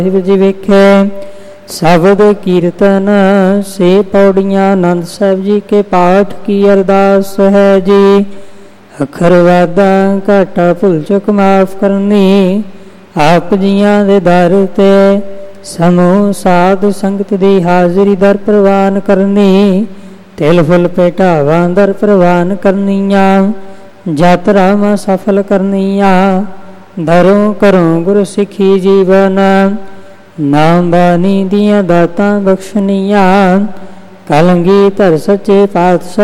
ਜੀ ਵੇਖੇ ਸ਼ਬਦ ਕੀਰਤਨ ਸੇ ਪੌੜੀਆਂ ਆਨੰਦ ਸਾਹਿਬ ਜੀ ਕੇ ਪਾਠ ਕੀ ਅਰਦਾਸ ਹੈ ਜੀ। ਅੱਖਰ ਵਾਦਾ ਘਾਟਾ ਭੁੱਲ ਚੁੱਕ ਮਾਫ ਕਰਨੀ, ਆਪ ਜੀਆਂ ਦੇ ਦਰ ਤੇ ਸਮੂਹ ਸਾਧ ਸੰਗਤ ਦੀ ਹਾਜ਼ਰੀ ਦਰ ਪ੍ਰਵਾਨ ਕਰਨੀ। ਤਿਲ ਫੁੱਲ ਭੇਟਾਵਾਂ ਦਰ ਪ੍ਰਵਾਨ ਕਰਨੀਆਂ, ਯਾਤਰਾਵਾਂ ਸਫਲ ਕਰਨੀਆਂ। ਦਰੋਂ ਘਰੋਂ ਗੁਰ ਸਿੱਖੀ ਜੀਵਨ, ਨਾਮ ਬਾਣੀ ਦੀਆਂ ਦਾਤਾਂ ਬਖਸ਼ਣੀਆਂ। ਕਲੰਗੀ ਧਰ ਸੱਚੇ ਪਾਤਸ਼ਾਹ